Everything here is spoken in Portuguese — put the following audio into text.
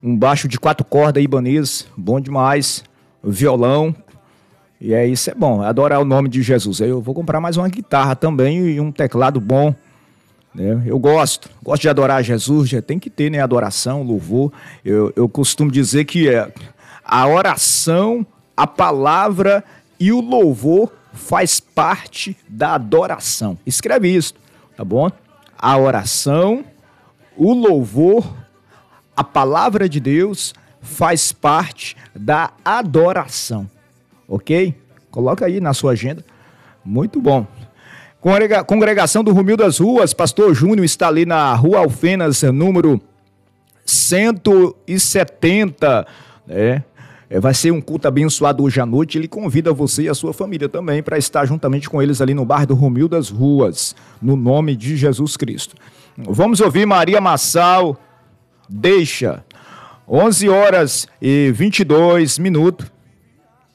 um baixo de 4 cordas ibanês, bom demais, violão, e isso é bom, adorar o nome de Jesus. Aí eu vou comprar mais uma guitarra também e um teclado bom, né? Eu gosto de adorar Jesus, já tem que ter, né, adoração, louvor. Eu costumo dizer que a oração, a palavra e o louvor faz parte da adoração. Escreve isso, tá bom? A oração, o louvor, a palavra de Deus faz parte da adoração, ok? Coloca aí na sua agenda. Muito bom. Congregação do Romil das Ruas, Pastor Júnior está ali na Rua Alfenas, número 170, né? Vai ser um culto abençoado hoje à noite. Ele convida você e a sua família também para estar juntamente com eles ali no bairro do Romil das Ruas, no nome de Jesus Cristo. Vamos ouvir Maria Massal, Deixa, 11 horas e 22 minutos.